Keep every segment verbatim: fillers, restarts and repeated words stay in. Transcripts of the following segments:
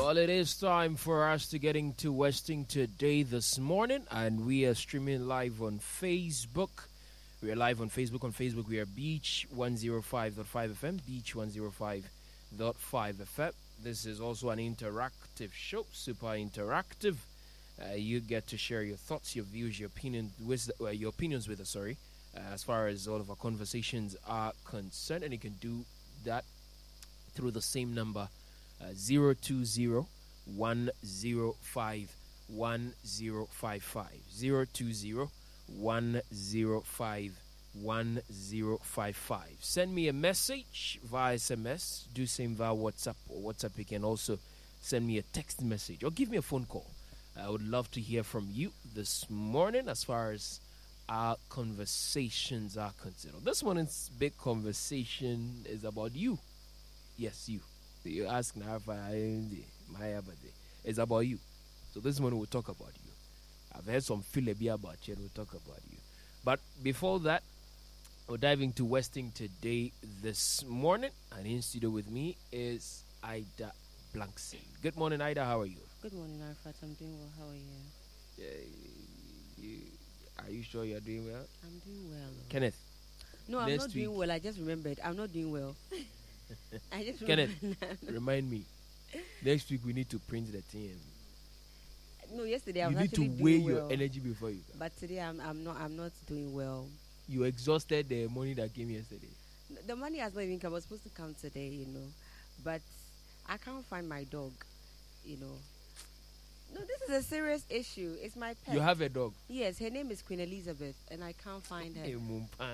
Well, it is time for us to get into Westing today this morning, and we are streaming live on Facebook. We are live on Facebook. On Facebook, we are Beach one oh five point five F M, Beach one oh five point five F M. This is also an interactive show, super interactive. Uh, you get to share your thoughts, your views, your opinions with uh, your opinions with us. Sorry, uh, as far as all of our conversations are concerned, and you can do that through the same number. Uh, zero two zero one zero five one zero five five zero two zero one zero five one zero five five. Send me a message via S M S. Do same via WhatsApp or WhatsApp. You can also send me a text message or give me a phone call. I would love to hear from you this morning as far as our conversations are concerned. This morning's big conversation is about you. Yes, you. You ask now if I my it's about you. So this morning we'll talk about you. I've heard some philebia about you and we'll talk about you. But before that, we're diving to Westing today this morning. And in studio with me is Ida Blankson. Good morning, Ida. How are you? Good morning, Arafat. I'm doing well. How are you? Yeah, you are you sure you're doing well? I'm doing well. Kenneth? No, I'm next not doing week. well. I just remembered. I'm not doing well. I just Kenneth, remembered. remind me. Next week we need to print the thing. No, yesterday I was You need actually to weigh doing your well. energy before you go. But today I'm I'm not I'm not doing well. You exhausted the money that came yesterday. The money has not even come. I was supposed to come today, you know, but I can't find my dog, you know. No, this is a serious issue. It's my pet. You have a dog? Yes, her name is Queen Elizabeth, and I can't find her. Hey, Mumpa.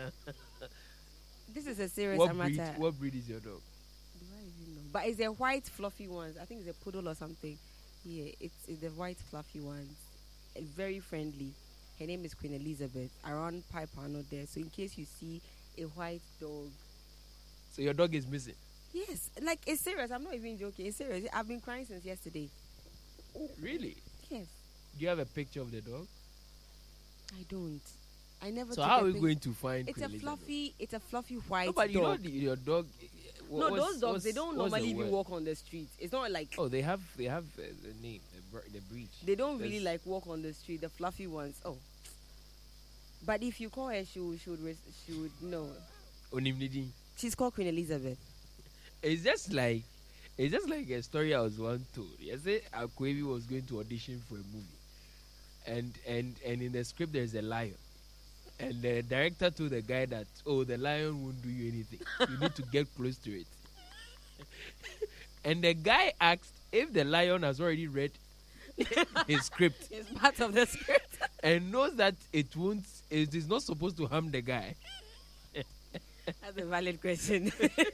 This is a serious What breed, matter. what breed is your dog? Do I even know? But it's a white fluffy one. I think it's a poodle or something. Yeah, it's, it's the white fluffy ones. Uh, Very friendly. Her name is Queen Elizabeth. Around Paipano there. So in case you see a white dog. So your dog is missing? Yes, like it's serious. I'm not even joking. It's serious. I've been crying since yesterday. Really? Yes. Do you have a picture of the dog? I don't. I never. So took how a are we pic- going to find It's Queen a Elizabeth? fluffy. It's a fluffy white No, but you know dog. the, your dog. eh, wha- No, what's- those dogs they what's- don't what's the normally even word? walk on the street. It's not like Oh, they have they have uh, the name, the, br- the breed. they don't really There's- like walk on the street. The fluffy ones. Oh, but if you call her, she would she would res- she would know. Onimnidi. She's called Queen Elizabeth. It's just like it's just like a story I was once told. Yesterday, Akwebi was going to audition for a movie, and and and in the script there's a lion, and the director told the guy that oh the lion won't do you anything. You need to get close to it. And the guy asked if the lion has already read his script It's part of the script. and knows that it won't. It is not supposed to harm the guy. That's a valid question.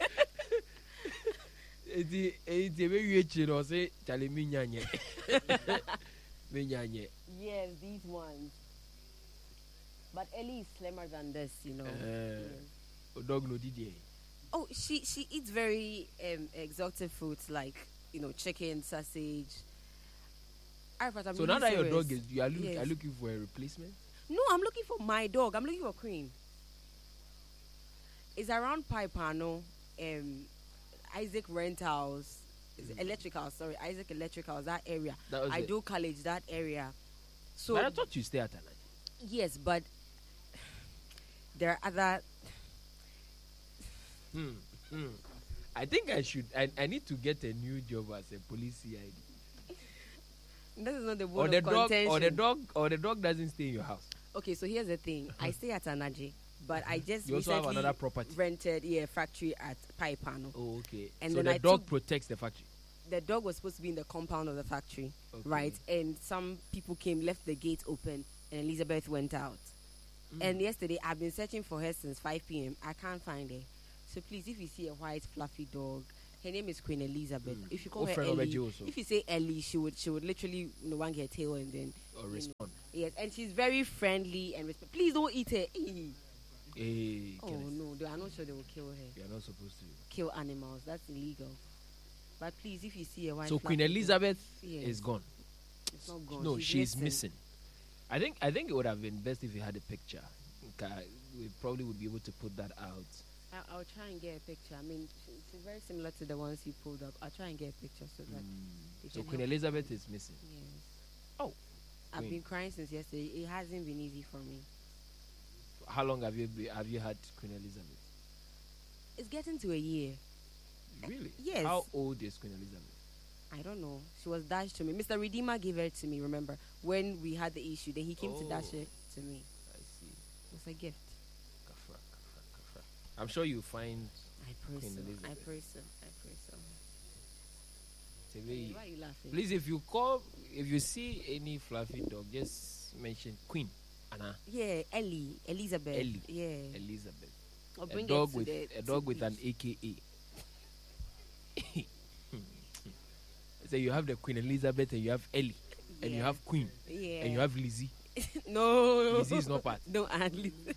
It's it's a very rich, you know. Say, "Chale mi nyanye, mi nyanye." Yes, these ones. But Ellie is slimmer than this, you know. Uh, Yes. Dog no D J. Oh, she she eats very um, exotic foods like you know chicken, sausage. I thought I'm So really now that your serious. dog is, you are, look, Yes. are looking for a replacement. No, I'm looking for my dog. I'm looking for Queen. It's around Paipano, um, Isaac Rentals, is it Electric House. Sorry, Isaac Electric House. That area. That was I it. do college. That area. So But I thought you stay at Anaji. yes, but there are other. Hmm. Hmm. I think I should. I, I need to get a new job as a police C I D. This is not the Or word the of dog, contention. or the dog, or the dog doesn't stay in your house. Okay, so here's the thing. I stay at Anaji, but I just You also have recently another property. rented yeah factory at Paipano. Oh, okay. And so then the I dog took- protects the factory. The dog was supposed to be in the compound of the factory, Okay. right? And some people came, left the gate open, and Elizabeth went out. And yesterday, I've been searching for her since five p.m. I can't find her. So please, if you see a white fluffy dog, her name is Queen Elizabeth. Mm. If you call Oh, her friend Ellie, Obeji also. if you say Ellie, she would she would literally you know, wag her tail and then Or respond. yes, and she's very friendly and respect. Please don't eat her. Eee. Hey, Oh Kenneth, no, they are not sure they will kill her. you are not supposed to. Kill animals. That's illegal. But please, if you see a white So fluffy Queen dog, Elizabeth yes, is gone. it's not gone. No, she's, she's missing. missing. I think I think it would have been best if you had a picture. Okay, we probably would be able to put that out I, I'll try and get a picture. I mean, she- she's very similar to the ones you pulled up. I'll try and get a picture so that you So can Queen help. Elizabeth is missing. Yes. Oh, I've Queen. been crying since yesterday. It hasn't been easy for me. How long have you be, have you had Queen Elizabeth? It's getting to a year. Really? Yes. How old is Queen Elizabeth? I don't know. She was dashed to me. Mister Redeemer gave her to me, remember? When we had the issue, then he came to dash Oh. it to me. I see. It was a gift. Kafra, kafra, kafra. I'm sure you find I pray Queen so. I Elizabeth. pray so. I pray so. Tebe- Why are you laughing? Please, if you call, if you see any fluffy dog, just mention Queen Anna Yeah, Ellie, Elizabeth. Ellie. Yeah. Elizabeth. Or A bring dog it to with the, a to dog with an beach. A K A. So you have the Queen Elizabeth and you have Ellie and you Yeah. have Queen Yeah. and you have Lizzie. no. Lizzie is not part. No, and Lizzie.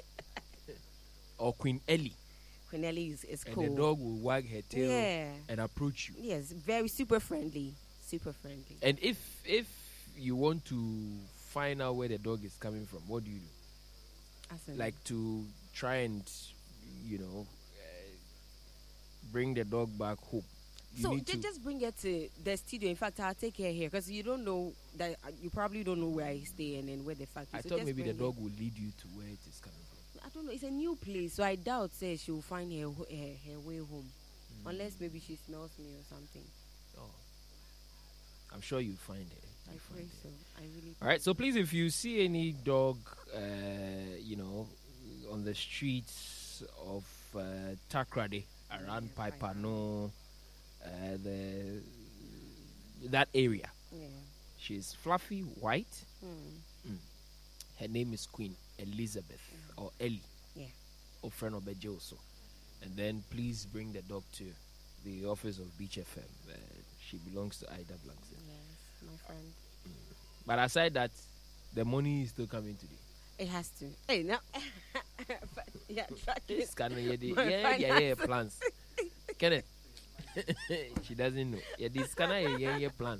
Or Queen Ellie. Queen Ellie is, is And cool. the dog will wag her tail Yeah. and approach you. Yes, very super friendly. Super friendly. And if if you want to find out where the dog is coming from, what do you do? As in- Like to try and, you know, uh, bring the dog back home. You so need ju- to. just bring it to the studio. In fact, I'll take her here because you don't know that uh, you probably don't know where I stay and then where the factory. I so thought just maybe the bring dog it. will lead you to where it is coming from. I don't know. It's a new place, so I doubt say she will find her ho- her, her way home, unless maybe she smells me or something. Oh, I'm sure you'll find it. I You'll pray find it. so. I really. All right. So please, if you see any dog, uh, you know, on the streets of uh, Takrady around Yeah, Paipano, uh, the that area, Yeah. she's fluffy, white. Hmm. Her name is Queen Elizabeth or Ellie. Yeah. Or friend of Bejo also. And then please bring the dog to the office of Beach F M. Uh, she belongs to Ida Blanks. Yes, my friend. But aside that, the money is still coming today. It has to. Hey, now. But, yeah, track it. It's kind of yeah, the- My yeah, yeah, yeah, finances. plans. Kenneth, she doesn't know. Yeah, this kind of yeah, yeah, plans.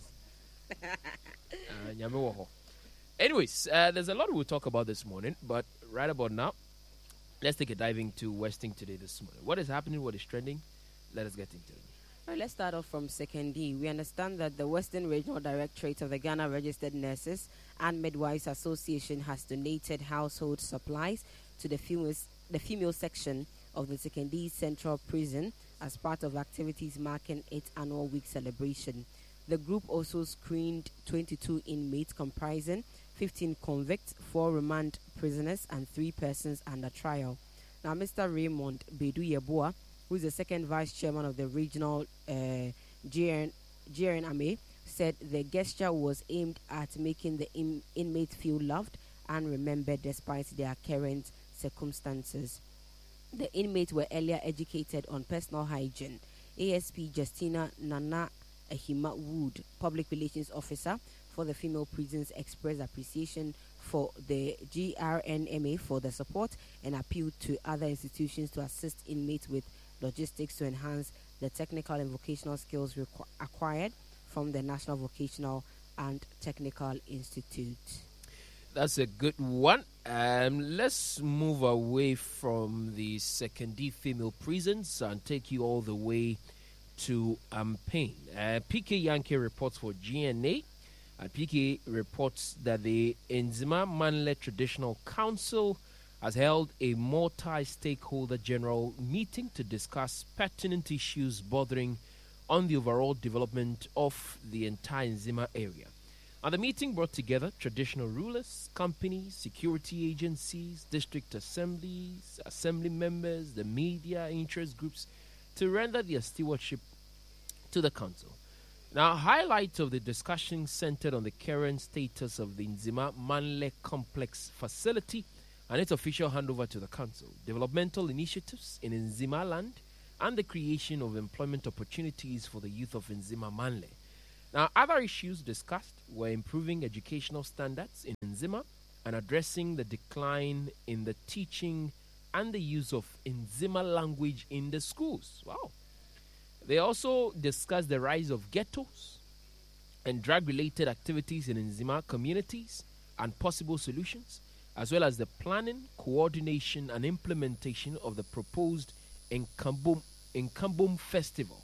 Uh, nyame wɔ hɔ. Anyways, uh, there's a lot we'll talk about this morning, but right about now, let's take a dive into Westing today this morning. What is happening? What is trending? Let us get into it. All right, let's start off from second D. We understand that the Western Regional Directorate of the Ghana Registered Nurses and Midwives Association has donated household supplies to the female, the female section of the second D Central Prison as part of activities marking its annual week celebration. The group also screened twenty-two inmates comprising fifteen convicts, four remand prisoners, and three persons under trial. Now, Mister Raymond Bedu Yeboah, who is the second vice chairman of the regional uh, G R N M A, said the gesture was aimed at making the in- inmates feel loved and remembered despite their current circumstances. The inmates were earlier educated on personal hygiene. A S P Justina Nana Ahima Wood, public relations officer for the female prisons, expressed appreciation for the G R N M A for the support and appealed to other institutions to assist inmates with logistics to enhance the technical and vocational skills requ- acquired from the National Vocational and Technical Institute. That's a good one. Um, let's move away from the secondary female prisons and take you all the way to Ampain. Uh, P K Yankee reports for G N A. Uh, P K reports that the Nzima Manle Traditional Council has held a multi-stakeholder general meeting to discuss pertinent issues bothering on the overall development of the entire Nzima area. And the meeting brought together traditional rulers, companies, security agencies, district assemblies, assembly members, the media, interest groups to render their stewardship to the council. Now, highlights of the discussion centered on the current status of the Nzima Manle Complex facility and its official handover to the council, developmental initiatives in Nzima land, and the creation of employment opportunities for the youth of Nzima Manle. Now, other issues discussed were improving educational standards in Nzima and addressing the decline in the teaching and the use of Nzima language in the schools. Wow. They also discussed the rise of ghettos and drug-related activities in Nzima communities and possible solutions, as well as the planning, coordination, and implementation of the proposed Nkambum, Nkambum Festival.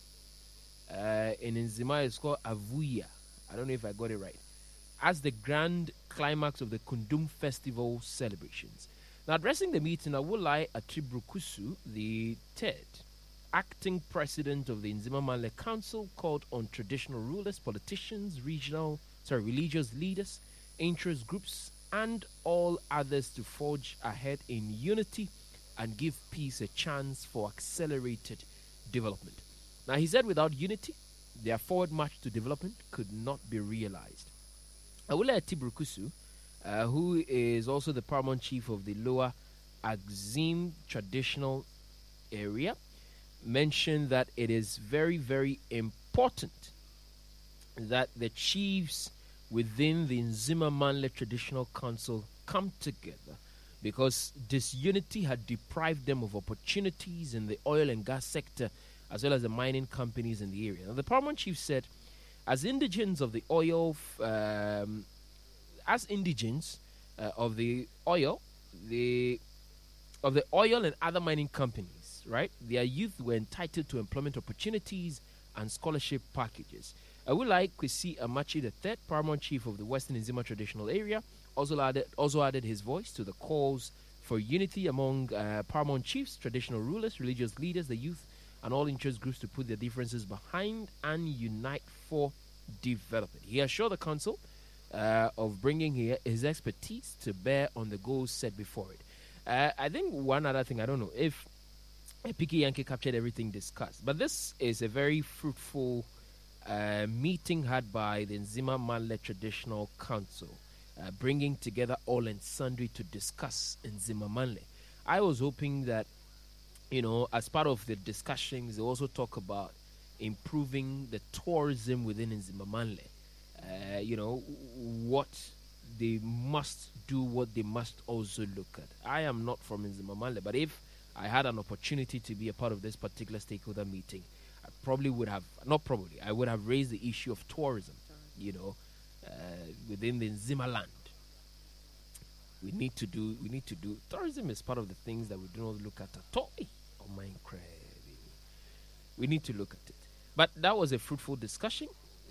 Uh, in Nzima, it's called Avuya. I don't know if I got it right. As the grand climax of the Kundum Festival celebrations. Now, addressing the meeting, Awolai Atibrukusu, the third acting president of the Nzima Manle Council, called on traditional rulers, politicians, regional, sorry, religious leaders, interest groups, and all others to forge ahead in unity and give peace a chance for accelerated development. Now, he said without unity, their forward march to development could not be realized. Awole Atibrukusu, uh, who is also the paramount chief of the Lower Axim traditional area, mentioned that it is very, very important that the chiefs within the Nzima Manle Traditional Council come together, because disunity had deprived them of opportunities in the oil and gas sector as well as the mining companies in the area. Now, the paramount chief said, as indigents of the oil, um, as indigents uh, of the oil, the of the oil and other mining companies, right? Their youth were entitled to employment opportunities and scholarship packages. I would like Kwesi Amachi, the third paramount chief of the Western Nzima traditional area, also added also added his voice to the calls for unity among uh, paramount chiefs, traditional rulers, religious leaders, the youth, and all interest groups to put their differences behind and unite for development. He assured the council uh, of bringing he, his expertise to bear on the goals set before it. Uh, I think one other thing, I don't know if Piki Yankee captured everything discussed, but this is a very fruitful uh, meeting had by the Nzima Manle Traditional Council, uh, bringing together all and sundry to discuss Nzima Manle. I was hoping that, you know, as part of the discussions, they also talk about improving the tourism within Nzima Manle. Uh, you know, what they must do, what they must also look at. I am not from Nzima Manle, but if I had an opportunity to be a part of this particular stakeholder meeting, I probably would have, not probably, I would have raised the issue of tourism, you know, uh, within the Nzima land. We need to do, we need to do, tourism is part of the things that we do not look at at all. Oh my crazy. We need to look at it. But that was a fruitful discussion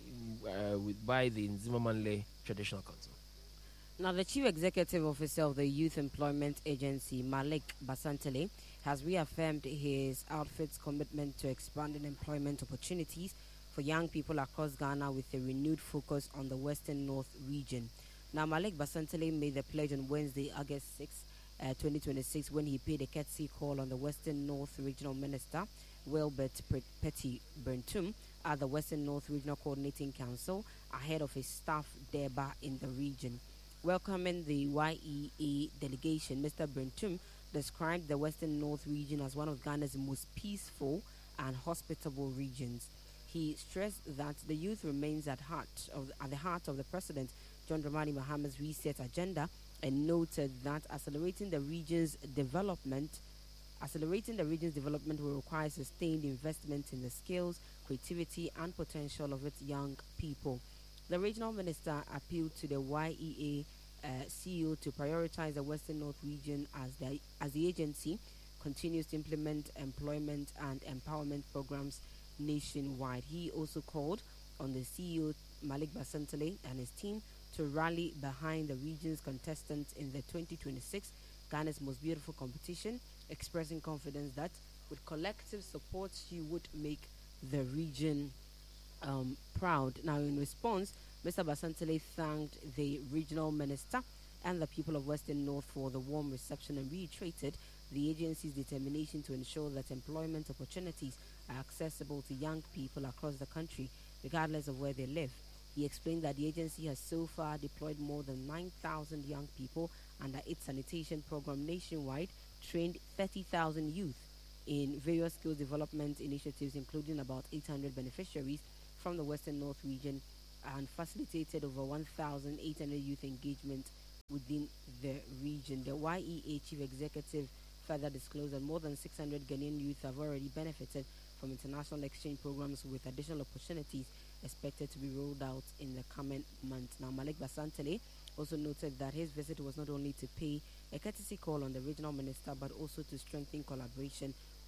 uh, with, by the Nzima Manle Traditional Council. Now, the Chief Executive Officer of the Youth Employment Agency, Malik Basantele, has reaffirmed his outfit's commitment to expanding employment opportunities for young people across Ghana with a renewed focus on the Western North region. Now, Malik Basantele made the pledge on Wednesday, August sixth, uh, twenty twenty-six, when he paid a courtesy call on the Western North Regional Minister, Wilbert Petty Burntum, at the Western North Regional Coordinating Council ahead of his staff deba in the region. Welcoming the Y E A delegation, Mister Burntum described the Western North region as one of Ghana's most peaceful and hospitable regions. He stressed that the youth remains at heart of, at the heart of the President John Dramani Mahama's reset agenda, and noted that accelerating the region's development Accelerating the region's development will require sustained investment in the skills, creativity, and potential of its young people. The regional minister appealed to the Y E A uh, C E O to prioritize the Western North region as the, as the agency continues to implement employment and empowerment programs nationwide. He also called on the C E O, Malik Basantele, and his team to rally behind the region's contestants in the twenty twenty-six Ghana's Most Beautiful competition, expressing confidence that with collective support she would make the region um, proud. Now, in response, Mister Basantele thanked the regional minister and the people of Western North for the warm reception and reiterated the agency's determination to ensure that employment opportunities are accessible to young people across the country, regardless of where they live. He explained that the agency has so far deployed more than nine thousand young people under its sanitation program nationwide, trained thirty thousand youth in various skill development initiatives, including about eight hundred beneficiaries from the Western North region, and facilitated over one thousand eight hundred youth engagement within the region. The Y E A chief executive further disclosed that more than six hundred Ghanaian youth have already benefited from international exchange programs, with additional opportunities expected to be rolled out in the coming months. Now, Malik Basantele also noted that his visit was not only to pay a courtesy call on the regional minister, but also to strengthen collaboration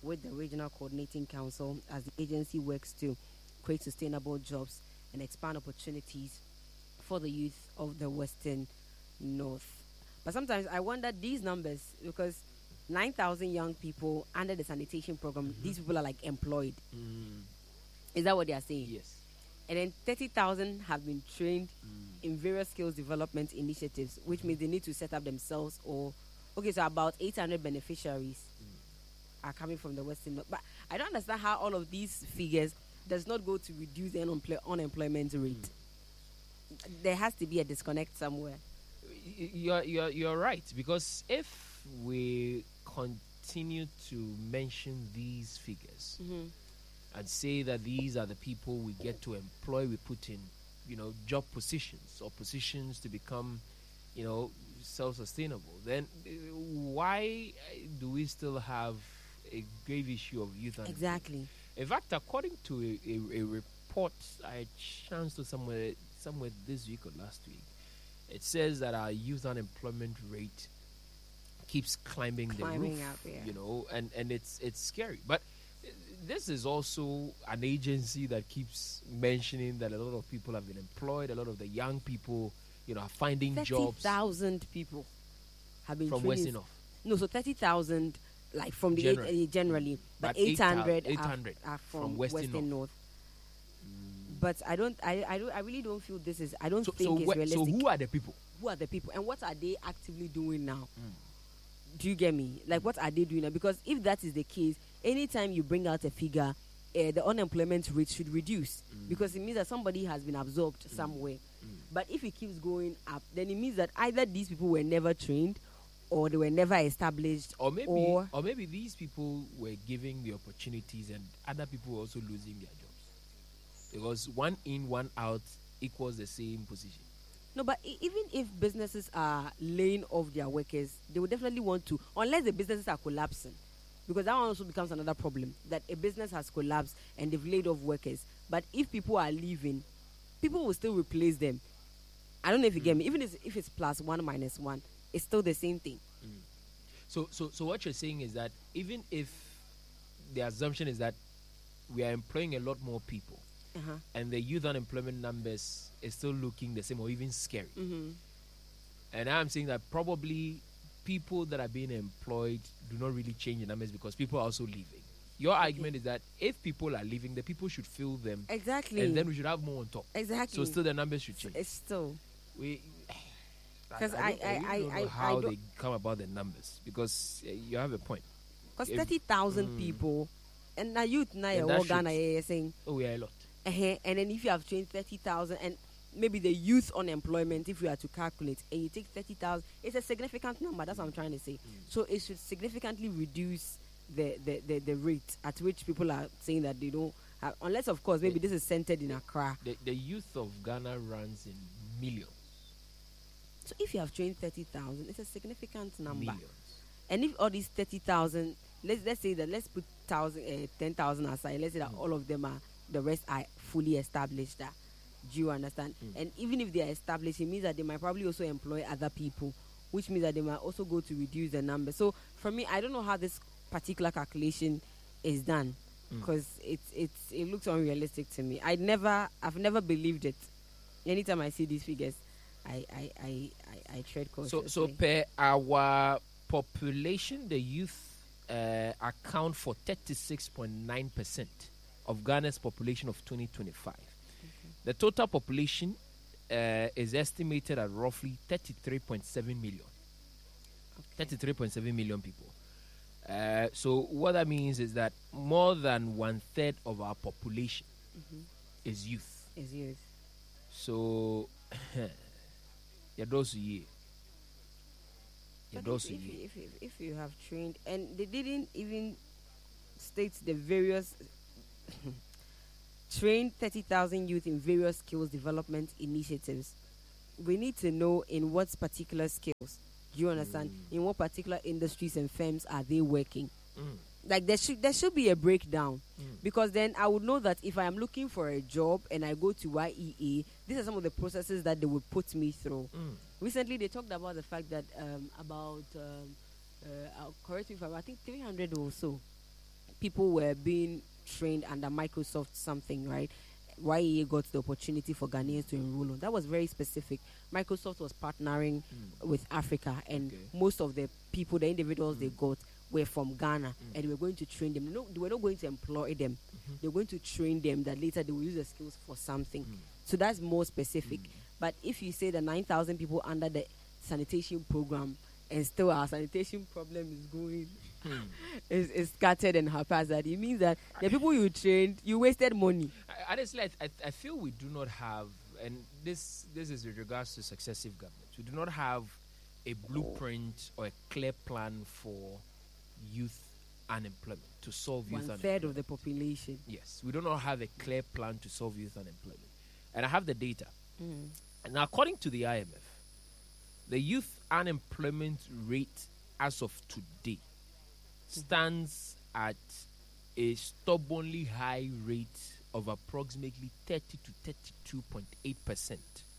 with the Regional Coordinating Council as the agency works to create sustainable jobs and expand opportunities for the youth of the Western North. But sometimes I wonder these numbers, because nine thousand young people under the sanitation program, mm-hmm. these people are like employed. Mm. Is that what they are saying? Yes. And then thirty thousand have been trained Mm. in various skills development initiatives, which mm. means they need to set up themselves. Or, okay, so about eight hundred beneficiaries mm. are coming from the Western North. But I don't understand how all of these figures does not go to reduce the unemploy- unemployment rate. Mm. There has to be a disconnect somewhere. You're, you're, you're right, because if we continue to mention these figures Mm-hmm. and say that these are the people we get to employ, we put in, you know, job positions or positions to become, you know, self-sustainable, then uh, why do we still have a grave issue of youth unemployment? Exactly. In fact, according to a, a, a report I chanced to somewhere, somewhere this week or last week, it says that our youth unemployment rate keeps climbing, Climbing the roof, up, yeah. you know, and, and it's it's scary. But uh, this is also an agency that keeps mentioning that a lot of people have been employed, a lot of the young people, you know, are finding jobs. thirty thousand people have been from trained Western in- North. No, so thirty thousand, like from the Generally. eight, uh, generally, but, But eight hundred, eight hundred are, are from, from Western Western, North. North. But I don't, I, I don't, I really don't feel this is. I don't So, think so, it's wh- realistic. so who are the people? Who are the people, and what are they actively doing now? Mm. Do you get me? Like, what are they doing now? Because if that is the case, anytime you bring out a figure, uh, the unemployment rate should reduce, Mm. because it means that somebody has been absorbed somewhere. But if it keeps going up, then it means that either these people were never trained, or they were never established, Or maybe, or or maybe these people were giving the opportunities, and other people were also losing their jobs, because one in, one out equals the same position. no. But e- even if businesses are laying off their workers, they will definitely want to, unless the businesses are collapsing, because that one also becomes another problem. That a business has collapsed and they've laid off workers, but if people are leaving, people will still replace them. I don't know if you get me. Even if if it's plus one minus one, it's still the same thing. So, so, so what you're saying is that even if the assumption is that we are employing a lot more people, Uh-huh. and the youth unemployment numbers is still looking the same or even scary, Mm-hmm. and I'm saying that probably people that are being employed do not really change the numbers because people are also leaving. Your argument is that if people are leaving, the people should fill them, Exactly. and then we should have more on top. exactly. So still the numbers should change. it's still. We, 'Cause I, don't- I- really I- don't I- know I how don't- they come about the numbers, because uh, you have a point. Because If- thirty thousand mm. people, and now youth now And you're that all Ghana should- you're saying, Oh, we are a lot. uh-huh, and then if you have trained thirty thousand, and maybe the youth unemployment, if you are to calculate, and you take thirty thousand, it's a significant number. That's what I'm trying to say. So it should significantly reduce the, the, the, the rate at which people are saying that they don't have, unless of course maybe this is centered in Accra. The, the youth of Ghana runs in millions. So if you have trained thirty thousand, it's a significant number. Millions. And if all these thirty thousand, let's let's say that let's put thousand, uh, ten thousand aside. Let's say that Mm. all of them are, the rest are fully established. That do you understand? Mm. And even if they are established, it means that they might probably also employ other people, which means that they might also go to reduce the number. So for me, I don't know how this particular calculation is done, Mm. because it's it's it looks unrealistic to me. I never I've never believed it. Anytime I see these figures, I I I, I, I tread cautiously. So, so per our population, the youth uh, account for thirty-six point nine percent of Ghana's population of twenty twenty-five. The total population uh, is estimated at roughly thirty-three point seven million. Okay. thirty-three point seven million people. Uh, so what that means is that more than one third of our population Mhm. is youth. Is youth. So, yeah, those ye. Yeah, But those if, if, ye. you- if, you- if you have trained, and they didn't even state the various trained thirty thousand youth in various skills development initiatives, we need to know in what particular skills. Do you understand? Mm. In what particular industries and firms are they working? Mm, Like there should there should be a breakdown, mm, because then I would know that if I am looking for a job and I go to Y E A, these are some of the processes that they would put me through. mm. Recently, they talked about the fact that um, about um, uh, I'll correct me if I'm, I think three hundred or so people were being trained under Microsoft something, right? Y E A got the opportunity for Ghanaians to enroll on. That was very specific. Microsoft was partnering Mm. with Africa, and Okay. most of the people, the individuals they Mm. got, were from Ghana, Mm. and they were going to train them. No, they were not going to employ them. Mhm. They were going to train them that later they will use the skills for something. Mm. So that's more specific. Mm. But if you say the nine thousand people under the sanitation program, and still our sanitation problem is going, Hmm. is, is scattered and haphazard, it means that the people you trained, you wasted money. I- Honestly, I, I, I feel we do not have, and this this is with regards to successive governments, we do not have a blueprint or a clear plan for youth unemployment, to solve youth One unemployment. third of the population. Yes, we do not have a clear plan to solve youth unemployment. And I have the data. Mm. And now, according to the I M F, the youth unemployment rate as of today stands at a stubbornly high rate of approximately thirty to thirty-two point eight percent,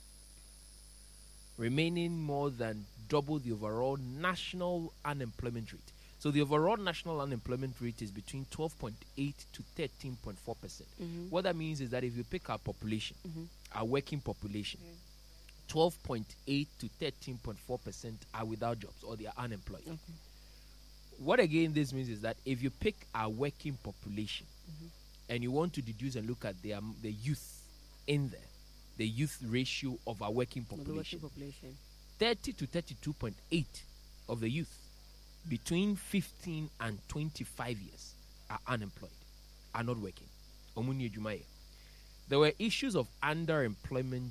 remaining more than double the overall national unemployment rate. So the overall national unemployment rate is between twelve point eight to thirteen point four percent. Mhm. What that means is that if you pick our population, Mhm. our working population, twelve point eight to thirteen point four percent are without jobs or they are unemployed. Okay. What again this means is that if you pick our working population Mhm. and you want to deduce and look at the, um, the youth in there, the youth ratio of our working Of the working population, population. thirty to thirty-two point eight of the youth between fifteen and twenty-five years are unemployed, are not working. Omuni Ejumaye. There were issues of underemployment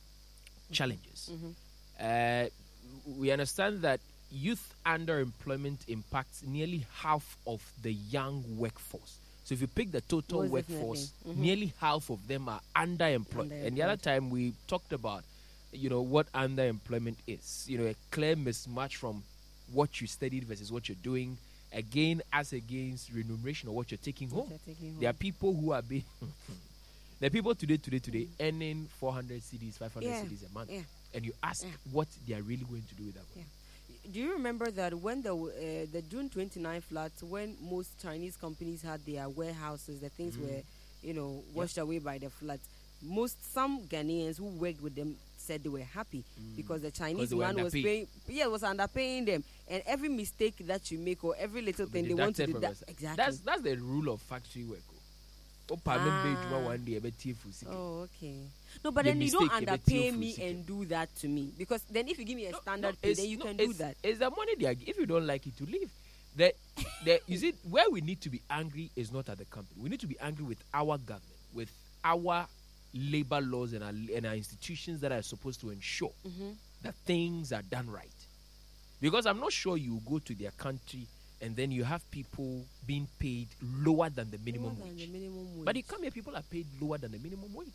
challenges. Mhm. Uh, we understand that youth underemployment impacts nearly half of the young workforce. So if you pick the total Most workforce, definitely. Mhm. nearly half of them are underemployed. And the other Underemployed. time we talked about, you know, what underemployment is. You know, a clear mismatch from what you studied versus what you're doing. Again, as against remuneration or what you're taking What home. you're taking There are home. people who are being there are people today, today, today earning four hundred C Ds, five hundred Yeah, C Ds a month. yeah. And you ask Yeah. what they are really going to do with that money. Do you remember that when the uh, the June twenty-ninth floods, when most Chinese companies had their warehouses, the things Mhm. were, you know, washed away by the floods, most some Ghanaians who worked with them said they were happy because the Chinese they were man was underpaid. paying, yeah, was underpaying them, and every mistake that you make or every little Be thing they want to deducted do from that your sa- exactly. That's that's the rule of factory work. oh. Opa Ah. member ejuma one day, ebe tie full city. Oh, okay. No, but The then you don't mistake, ebe tie underpay full me city. and do that to me, because then if you give me a No, standard no, pay, it's- then you no, can do it's- that. It's the money they are. If you don't like it, to leave. The, the, you see, where we need to be angry is not at the company. We need to be angry with our government, with our labor laws and our, and our institutions that are supposed to ensure Mhm. that things are done right. Because I'm not sure you go to their country and then you have people being paid lower than the minimum More than wage. the minimum wage. But you come here, people are paid lower than the minimum wage.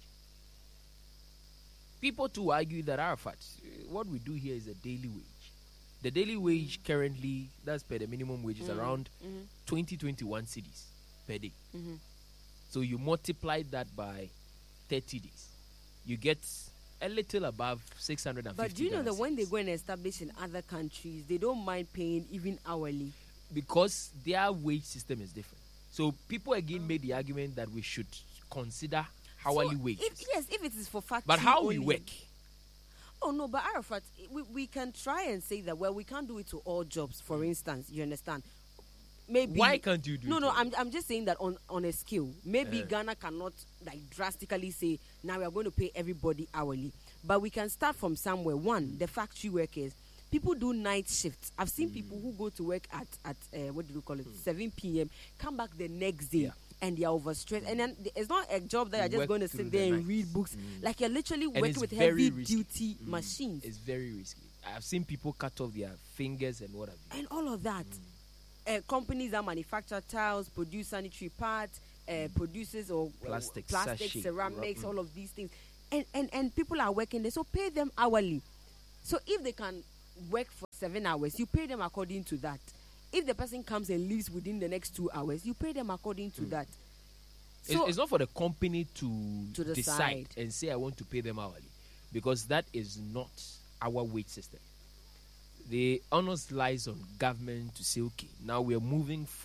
People too argue that Arafat, uh, what we do here is a daily wage. The daily wage currently, that's per the minimum wage, is Mhm. around Mhm. twenty, twenty-one cedis per day. Mhm. So you multiply that by thirty days. You get a little above six hundred fifty. But do you know Ghana that when they cedis. go and establish in other countries, they don't mind paying even hourly? Because their wage system is different. So people again made the argument that we should consider hourly So wages. If, yes, if it is for factory But how we only- work, Oh no, but Arafat, we, we can try and say that, well, we can't do it to all jobs, for instance. You understand? Maybe why can't you do No, it? no, all? I'm, I'm just saying that on, on a scale. Maybe Uh. Ghana cannot like drastically say, now we are going to pay everybody hourly. But we can start from somewhere. One, the factory workers. People do night shifts. I've seen Mm. people who go to work at, at uh, what do you call it, seven p.m., come back the next day. Yeah. And they are overstressed. And then th- it's not a job that You you're just work going to through sit the there and night. read books. Mm. Like you're literally And working it's with very heavy risky. duty Mm. machines. It's very risky. I've seen people cut off their fingers and what have you. And all of that. Uh, companies that manufacture tiles, produce sanitary pads, uh, produces or uh, Plastic, plastic, sachet, ceramics, rub- all of these things. And, and and people are working there, so pay them hourly. So if they can work for seven hours, you pay them according to that. If the person comes and leaves within the next two hours, you pay them according to that. It's, So it's not for the company to, To decide decide. and say, I want to pay them hourly. Because that is not our wage system. The onus lies on government to say, okay, now we are moving from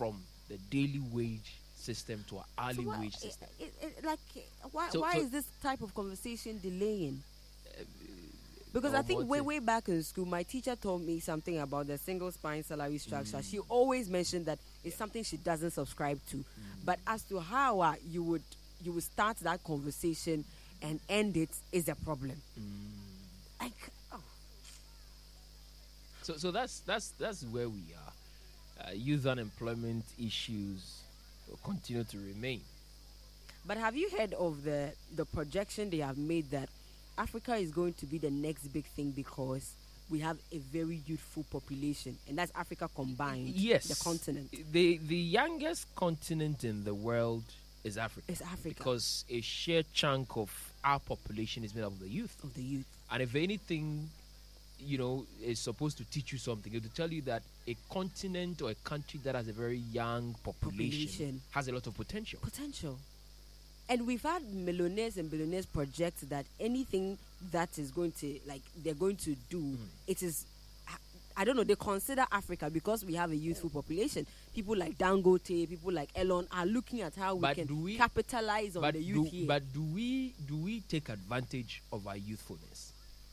the daily wage system to an hourly so what, wage it, system. it, it, like, why, So- why so- is this type of conversation delaying? Because Oh, I think what's way, it? way back in school, my teacher told me something about the single spine salary structure. Mm. She always mentioned that it's something she doesn't subscribe to. But as to how uh, you would you would start that conversation and end it is a problem. Mm. Like, oh, So, so that's that's that's where we are. Uh, youth unemployment issues will continue to remain. but have you heard of the the projection they have made that Africa is going to be the next big thing because we have a very youthful population, and that's Africa combined. Yes, the continent The the youngest continent in the world is Africa. is Africa Because a sheer chunk of our population is made up of the youth. of the youth. And if anything, you know, is supposed to teach you something, it will tell you that a continent or a country that has a very young population, Population. has a lot of potential. Potential. And we've had millionaires and billionaires project that anything that is going to, like, they're going to do, it is, I don't know, they consider Africa because we have a youthful population. People like Dangote, people like Elon are looking at how we But can do we- capitalize on But the do, youth here. but do we do we take advantage of our youthfulness?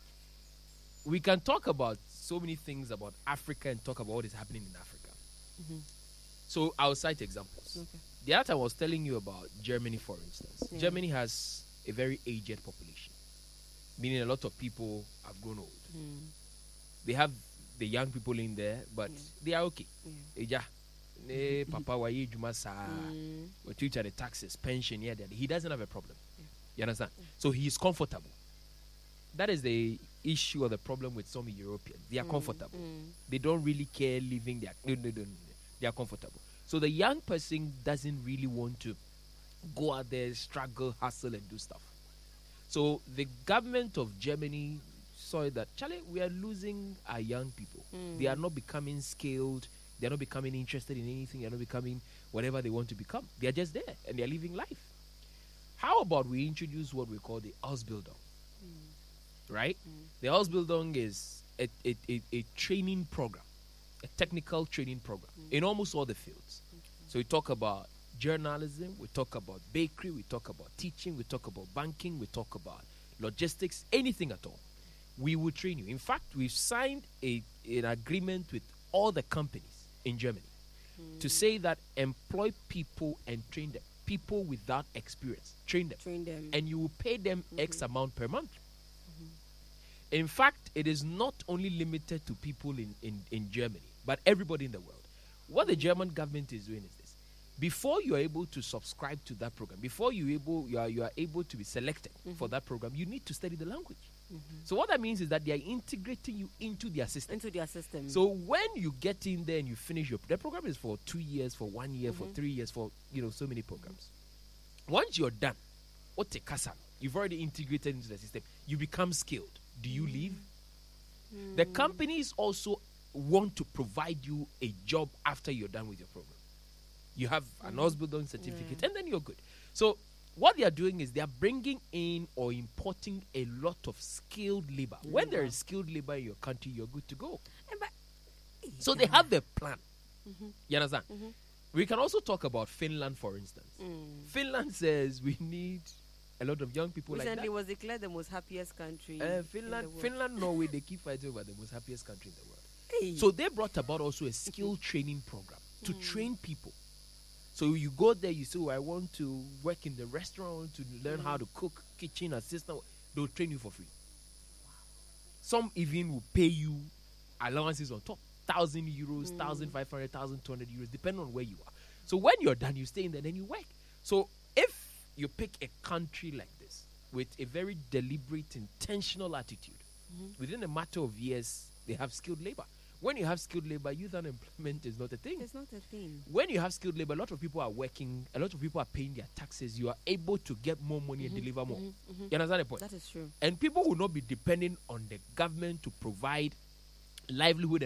We can talk about so many things about Africa and talk about what is happening in Africa. Mhm. So I'll cite examples. Okay. The other time I was telling you about Germany, for instance. Yeah. Germany has a very aged population, meaning a lot of people have grown old. Mm. They have the young people in there, but Yeah. they are okay. Yeah. Eja, ne papa wa ye juma sa, Mm. we teach the taxes, pension, yeah, that he doesn't have a problem. You understand? So he is comfortable. That is the issue or the problem with some Europeans. They are comfortable. Mm. They don't really care living their. No, no, no, no. They are comfortable. So the young person doesn't really want to go out there, struggle, hustle, and do stuff. So the government of Germany saw that, Charlie, we are losing our young people. Mm. They are not becoming skilled. They are not becoming interested in anything. They are not becoming whatever they want to become. They are just there and they are living life. How about we introduce what we call the Ausbildung? Right? The Ausbildung is a, a, a, a training program, a technical training program in almost all the fields. So we talk about journalism, we talk about bakery, we talk about teaching, we talk about banking, we talk about logistics, anything at all. We will train you. In fact, we've signed a, an agreement with all the companies in Germany to say that employ people and train them. People without experience, train them. Train them. And you will pay them X amount per month. In fact, it is not only limited to people in, in, in Germany, but everybody in the world. What the German government is doing is this. Before you are able to subscribe to that program, before you able you are you are able to be selected for that program, you need to study the language. So what that means is that they are integrating you into their system. into their system. So when you get in there and you finish your the program is for two years, for one year, for three years, for you know so many programs. Once you're done, what a casa, you've already integrated into the system. You become skilled. Do you leave? The companies also want to provide you a job after you're done with your program. You have an Ausbildung certificate, and then you're good. So what they are doing is they are bringing in or importing a lot of skilled labor. When there is skilled labor in your country, you're good to go. Eh, but- So they have the plan. You understand? We can also talk about Finland, for instance. Mm. Finland says we need a lot of young people Recently like that. was declared the most happiest country. Uh, in Finland, the world. Finland, Norway, they keep fighting over the most happiest country in the world. Hey. So they brought about also a skill training program to train people. So you go there, you say, oh, I want to work in the restaurant, to learn how to cook, kitchen assistant. They'll train you for free. Some even will pay you allowances on top. Thousand euros, thousand five hundred, thousand two hundred euros, depending on where you are. So when you're done, you stay in there, then you work. So if you pick a country like this with a very deliberate, intentional attitude, within a matter of years, they have skilled labor. When you have skilled labor, youth unemployment is not a thing. It's not a thing. When you have skilled labor, a lot of people are working, a lot of people are paying their taxes. You are able to get more money and deliver more. You understand the point? That is true. And people will not be depending on the government to provide livelihood